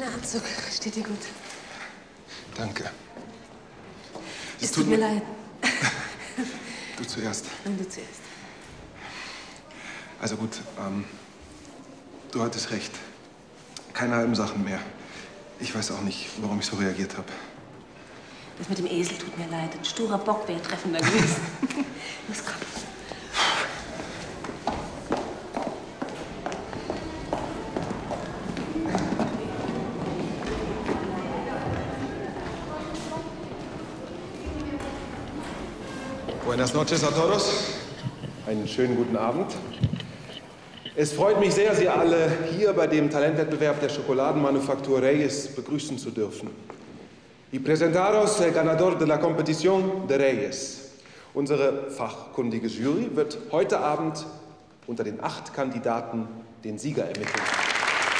schöner Anzug. Steht dir gut. Danke. Es tut mir leid. Du zuerst. Nein, du zuerst. Also gut, du hattest recht. Keine halben Sachen mehr. Ich weiß auch nicht, warum ich so reagiert habe. Das mit dem Esel tut mir leid. Ein sturer Bock wäre treffender gewesen. Los, komm. Buenas noches a todos. Einen schönen guten Abend. Es freut mich sehr, Sie alle hier bei dem Talentwettbewerb der Schokoladenmanufaktur Reyes begrüßen zu dürfen. Y presentaros el ganador de la competición de Reyes. Unsere fachkundige Jury wird heute Abend unter den 8 Kandidaten den Sieger ermitteln.